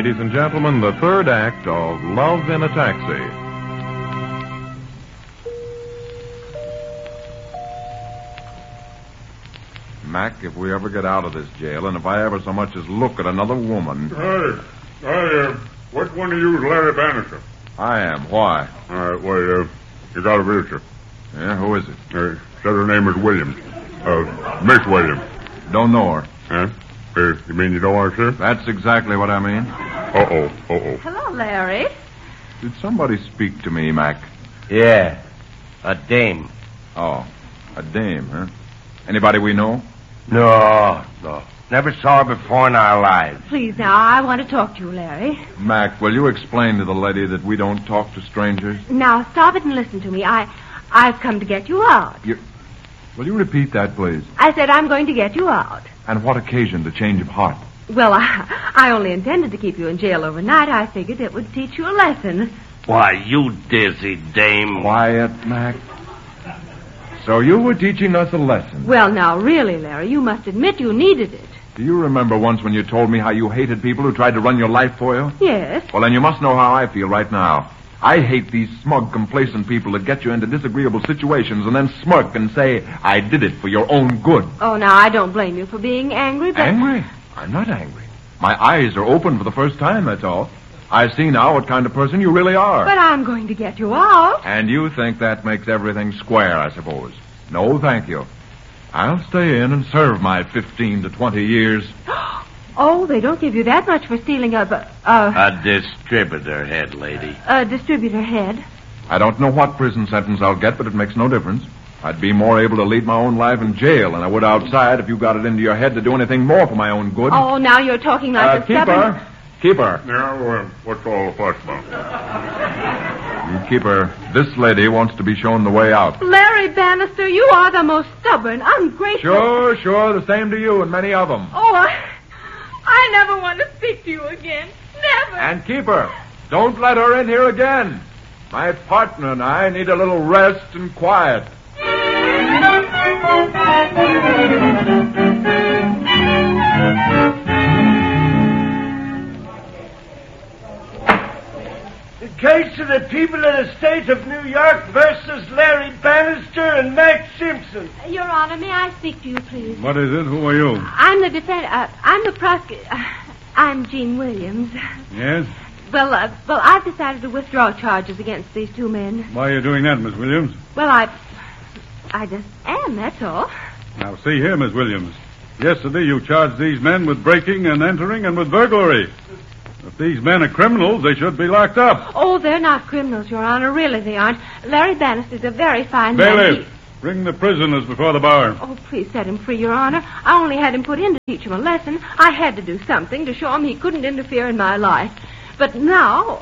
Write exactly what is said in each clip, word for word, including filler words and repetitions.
ladies and gentlemen, the third act of Love in a Taxi. Mac, if we ever get out of this jail, and if I ever so much as look at another woman... Hey, hey, uh, which one of you is Larry Bannister? I am. Why? All right, well, uh, you got a visitor. Yeah, who is it? Uh, said her name is Williams. Uh, Miss Williams. Don't know her. Huh? Uh, you mean you don't want her, sir? That's exactly what I mean. Uh-oh, uh-oh. Hello, Larry. Did somebody speak to me, Mac? Yeah, a dame. Oh, a dame, huh? Anybody we know? No, no. Never saw her before in our lives. Please, now, I want to talk to you, Larry. Mac, will you explain to the lady that we don't talk to strangers? Now, stop it and listen to me. I, I've come to get you out. You... Will you repeat that, please? I said I'm going to get you out. And what occasioned the change of heart? Well, I, I only intended to keep you in jail overnight. I figured it would teach you a lesson. Why, you dizzy dame. Quiet, Mac. So you were teaching us a lesson. Well, now, really, Larry, you must admit you needed it. Do you remember once when you told me how you hated people who tried to run your life for you? Yes. Well, then you must know how I feel right now. I hate these smug, complacent people that get you into disagreeable situations and then smirk and say, I did it for your own good. Oh, now, I don't blame you for being angry, but... Angry? I'm not angry. My eyes are open for the first time, that's all. I see now what kind of person you really are. But I'm going to get you out. And you think that makes everything square, I suppose. No, thank you. I'll stay in and serve my fifteen to twenty years. Oh, they don't give you that much for stealing a... Uh, A distributor head, lady. A distributor head. I don't know what prison sentence I'll get, but it makes no difference. I'd be more able to lead my own life in jail than I would outside if you got it into your head to do anything more for my own good. Oh, now you're talking like uh, a keep stubborn... her. Keep her. Now, uh, what's all the fuss about? You keep her. This lady wants to be shown the way out. Larry Bannister, you are the most stubborn, ungrateful... Sure, sure. The same to you and many of them. Oh, I... I never want to speak to you again. Never. And keep her. Don't let her in here again. My partner and I need a little rest and quiet. The case of the people of the state of New York versus Larry Bannister and Max Simpson. Your Honor, may I speak to you, please? What is it? Who are you? I'm the defense... Uh, I'm the prosecutor... Uh, I'm Jean Williams. Yes? Well, uh, well, I've decided to withdraw charges against these two men. Why are you doing that, Miss Williams? Well, I... I just am, that's all. Now, see here, Miss Williams. Yesterday you charged these men with breaking and entering and with burglary. If these men are criminals, they should be locked up. Oh, they're not criminals, Your Honor. Really, they aren't. Larry Bannister's a very fine man. Bailiff, He... bring the prisoners before the bar. Oh, please set him free, Your Honor. I only had him put in to teach him a lesson. I had to do something to show him he couldn't interfere in my life. But now...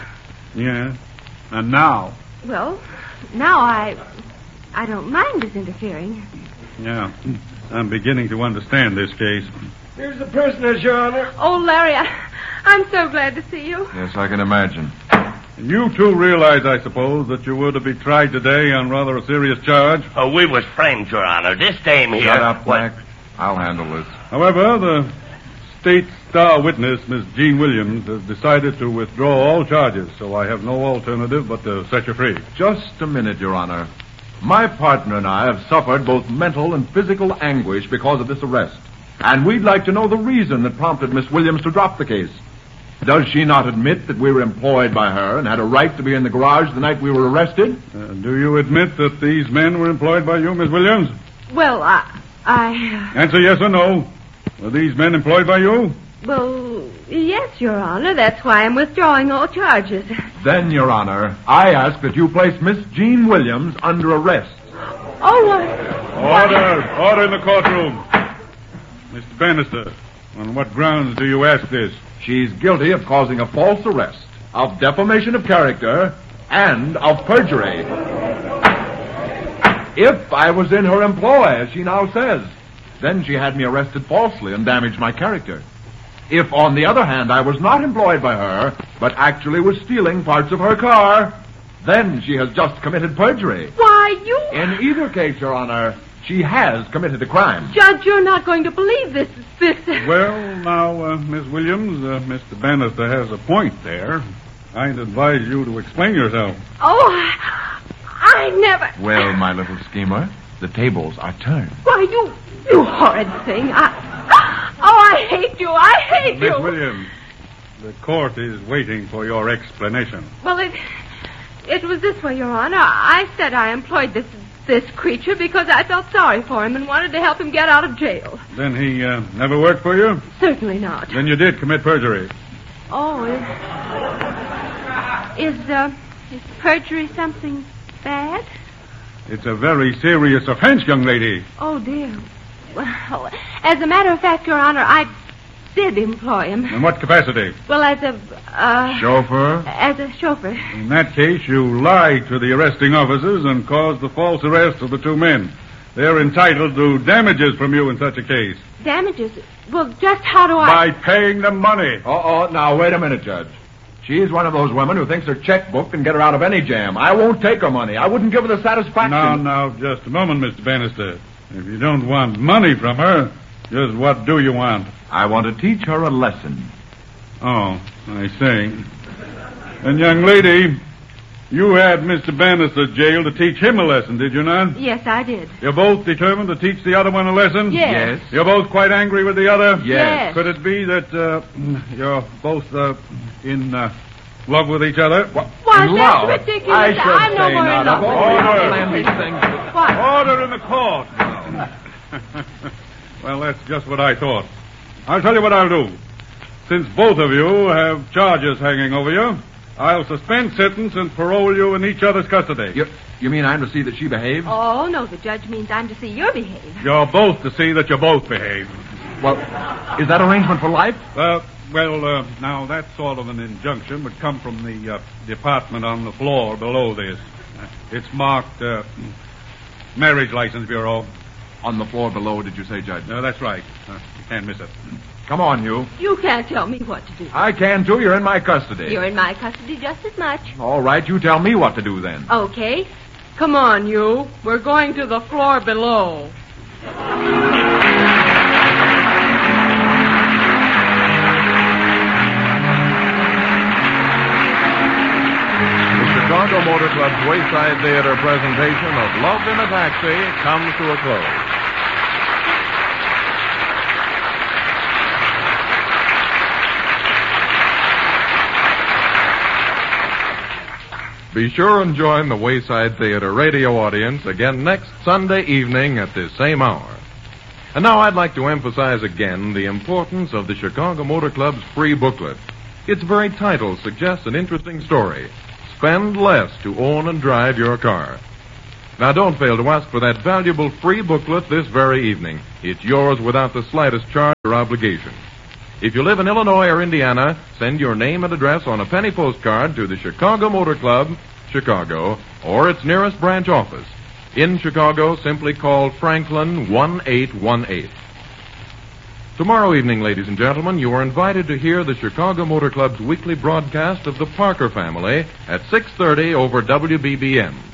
Yeah? And now? Well, now I... I don't mind his interfering. Yeah. I'm beginning to understand this case. Here's the prisoners, Your Honor. Oh, Larry, I, I'm so glad to see you. Yes, I can imagine. And you two realize, I suppose, that you were to be tried today on rather a serious charge? Oh, we was friends, Your Honor. This dame here... Shut up, What- Mac. I'll handle this. However, the state star witness, Miss Jean Williams, has decided to withdraw all charges, so I have no alternative but to set you free. Just a minute, Your Honor. My partner and I have suffered both mental and physical anguish because of this arrest. And we'd like to know the reason that prompted Miss Williams to drop the case. Does she not admit that we were employed by her and had a right to be in the garage the night we were arrested? Uh, do you admit that these men were employed by you, Miss Williams? Well, I... I... Answer yes or no. Were these men employed by you? Well, yes, Your Honor. That's why I'm withdrawing all charges. Then, Your Honor, I ask that you place Miss Jean Williams under arrest. Oh, uh, Order! Order in the courtroom. Mister Bannister, on what grounds do you ask this? She's guilty of causing a false arrest, of defamation of character, and of perjury. If I was in her employ, as she now says, then she had me arrested falsely and damaged my character. If, on the other hand, I was not employed by her, but actually was stealing parts of her car, then she has just committed perjury. Why, you... In either case, Your Honor, She has committed a crime. Judge, you're not going to believe this. This. Well, now, uh, Miss Williams, uh, Mister Bannister has a point there. I'd advise you to explain yourself. Oh, I, I never. Well, my little schemer, the tables are turned. Why, you, you horrid thing. I, oh, I hate you. I hate Miss you. Williams, the court is waiting for your explanation. Well, it, it was this way, Your Honor. I said I employed this this creature because I felt sorry for him and wanted to help him get out of jail. Then he uh, never worked for you? Certainly not. Then you did commit perjury. Oh, is, is, uh, is perjury something bad? It's a very serious offense, young lady. Oh, dear. Well, as a matter of fact, Your Honor, I did employ him. In what capacity? Well, as a, uh... Chauffeur? As a chauffeur. In that case, you lied to the arresting officers and caused the false arrest of the two men. They're entitled to damages from you in such a case. Damages? Well, just how do I... By paying them money. Oh, oh, now, wait a minute, Judge. She's one of those women who thinks her checkbook can get her out of any jam. I won't take her money. I wouldn't give her the satisfaction. Now, now, just a moment, Mister Bannister. If you don't want money from her, just what do you want? I want to teach her a lesson. Oh, I see. And, young lady, you had Mister Bannister jailed to teach him a lesson, did you not? Yes, I did. You're both determined to teach the other one a lesson? Yes. You're both quite angry with the other? Yes. Could it be that uh, you're both uh, in uh, love with each other? What? Why, In that's love? ridiculous. I should I'm no say more not. in love Of with all him. you plan these things. What? Order in the court. Well, that's just what I thought. I'll tell you what I'll do. Since both of you have charges hanging over you, I'll suspend sentence and parole you in each other's custody. You, you mean I'm to see that she behaves? Oh, no, the judge means I'm to see your behavior. You're both to see that you both behave. Well, is that arrangement for life? Uh, well, uh, now, that sort of an injunction would come from the uh, department on the floor below this. Uh, it's marked uh, Marriage License Bureau. On the floor below, did you say, Judge? No, that's right. Uh, you can't miss it. Come on, you. You can't tell me what to do. I can, too. You're in my custody. You're in my custody just as much. All right, you tell me what to do then. Okay. Come on, you. We're going to the floor below. Chicago Motor Club's Wayside Theater presentation of Love in a Taxi comes to a close. Be sure and join the Wayside Theater radio audience again next Sunday evening at this same hour. And now I'd like to emphasize again the importance of the Chicago Motor Club's free booklet. Its very title suggests an interesting story. Spend less to own and drive your car. Now, don't fail to ask for that valuable free booklet this very evening. It's yours without the slightest charge or obligation. If you live in Illinois or Indiana, send your name and address on a penny postcard to the Chicago Motor Club, Chicago, or its nearest branch office. In Chicago, simply call Franklin one eight one eight. Tomorrow evening, ladies and gentlemen, you are invited to hear the Chicago Motor Club's weekly broadcast of the Parker Family at six thirty over W B B M.